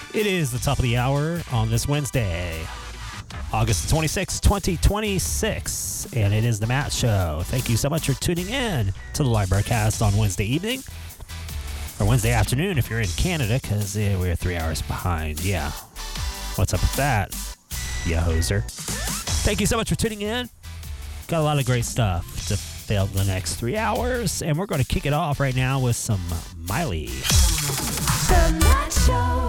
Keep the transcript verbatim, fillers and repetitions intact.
It is the top of the hour on this Wednesday, August the twenty-sixth, twenty twenty-six, and it is the Matt Show. Thank you so much for tuning in to the live broadcast on Wednesday evening, or Wednesday afternoon if you're in Canada, because yeah, we're three hours behind. Yeah. What's up with that, ya hoser? Thank you so much for tuning in. Got a lot of great stuff to fill the next three hours, and we're going to kick it off right now with some Miley. The Matt Show.